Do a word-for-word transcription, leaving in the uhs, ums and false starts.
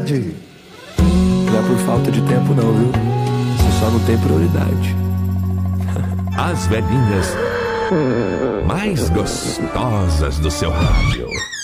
prioridade. Não é por falta de tempo não, viu? Você só não tem prioridade. As velhinhas mais gostosas do seu rádio.